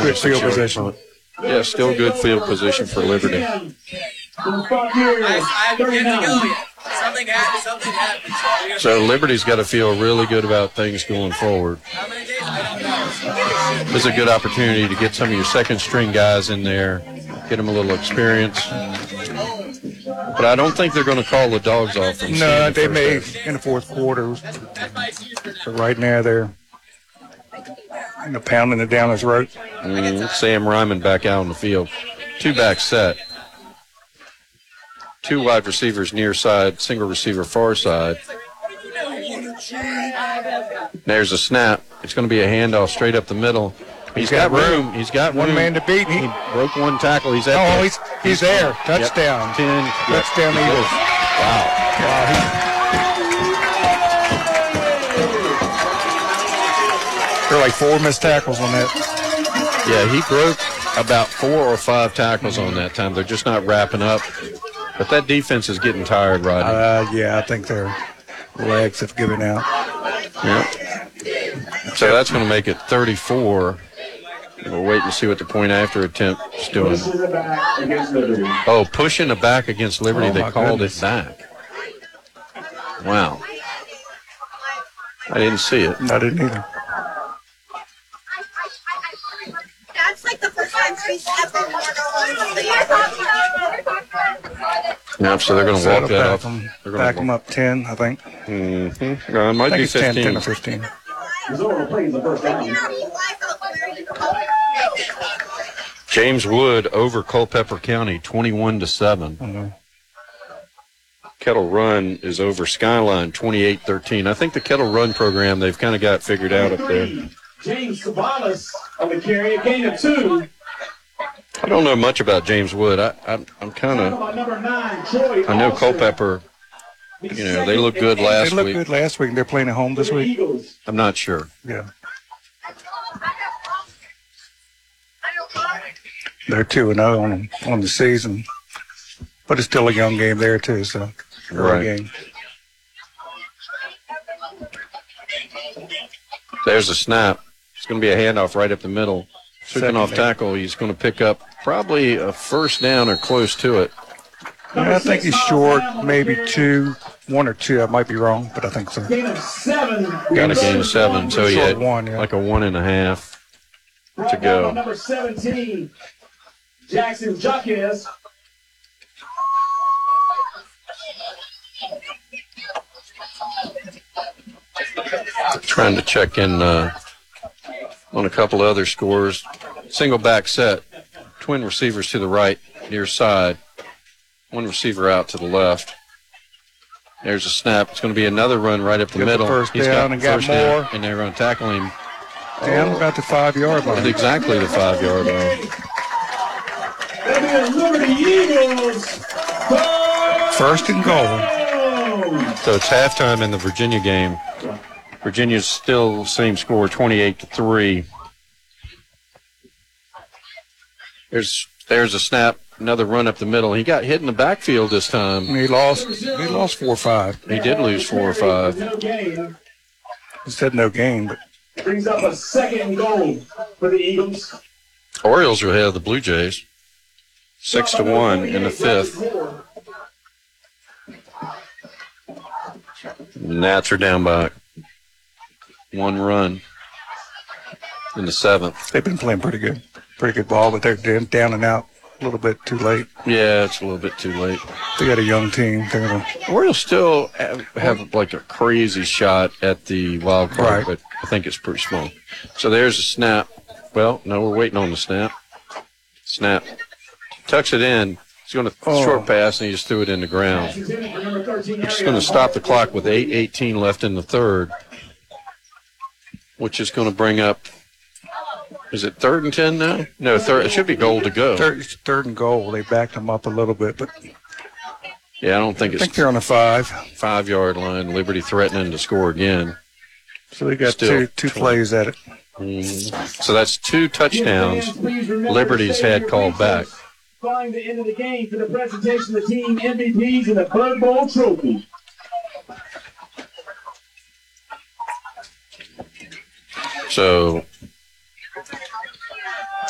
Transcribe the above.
Good field position. Yeah, still good field position for Liberty. I haven't get to go yet. Something happened. So Liberty's got to feel really good about things going forward. How many days? I don't know. This is a good opportunity to get some of your second-string guys in there, get them a little experience. But I don't think they're going to call the dogs off. No, they may in the fourth quarter. But right now they're pounding it down his throat. Sam Ryman back out on the field. Two-back set. Two wide receivers near side, single receiver far side. There's a snap. It's going to be a handoff straight up the middle. He's got room. He's got one room. man to beat. He broke one tackle. He's at he's there. Touchdown. Yep. 10. Touchdown Eagles. Wow. There are like 4 missed tackles on that. Yeah, he broke about 4 or 5 tackles on that time. They're just not wrapping up. But that defense is getting tired, Rodney. Yeah, I think their legs have given out. Yeah. So that's going to make it 34. We'll wait and see what the point after attempt is doing. Oh, pushing the back against Liberty. They called it back. Wow. I didn't see it. I didn't either. That's like the first time she's ever Yep, so they're going to walk that off. They're back them up 10, I think. Mm-hmm. No, it might be 15. 10 or 15. James Wood over Culpeper County, 21-7. Mm-hmm. Kettle Run is over Skyline, 28-13. I think the Kettle Run program they've kind of got figured out up there. James Cabalas on the carry, a gain of 2. I don't know much about James Wood. I'm kind of. I know Culpeper. You know, they looked good last week. They looked good last week. They're playing at home this week. I'm not sure. Yeah. They're 2-0 on the season, but it's still a young game there too. So right. Game. There's a snap. It's going to be a handoff right up the middle. Sweeping off tackle. He's going to pick up probably a first down or close to it. Yeah, I think he's short, maybe 1 or 2. I might be wrong, but I think so. Gain of 7. Got a gain of 7, so he had one, yeah. like a 1.5 to go. Number 17, Jackson Jaquez. Trying to check in on a couple other scores. Single back set. Twin receivers to the right, near side. One receiver out to the left. There's a snap. It's going to be another run right up the middle. First He's down got and got first more. down, and they're going to tackle him. Down about the 5-yard line. At exactly the 5-yard line. Liberty Eagles. First and goal. So it's halftime in the Virginia game. Virginia's still same score, 28-3. There's a snap, another run up the middle. He got hit in the backfield this time. He lost 4 or 5. He did lose 4 or 5. No gain. He said no gain, but Brings up a second goal for the Eagles. Orioles are ahead of the Blue Jays. 6-1 in the 5th. Nats are down by 1 run in the 7th. they've been playing pretty good ball, but they're down and out a little bit too late. Yeah, it's a little bit too late. They got a young team. Orioles still have like a crazy shot at the wild card, Right. but I think it's pretty small. So there's a snap. Well, no, we're waiting on the snap. Snap. Tucks it in. He's going to short pass, and he just threw it in the ground. He's going to stop the clock with 8:18 left in the 3rd, which is going to bring up, is it 3rd and 10 now? No, it should be goal to go. Third and goal. They backed them up a little bit, but Yeah, I don't think I it's think they're on the 5. 5-yard line. Liberty threatening to score again. So they got Still two plays at it. So that's 2 touchdowns Liberty's had called back. Following the end of the game for the presentation of the team MVPs and the Bud Bowl trophy. So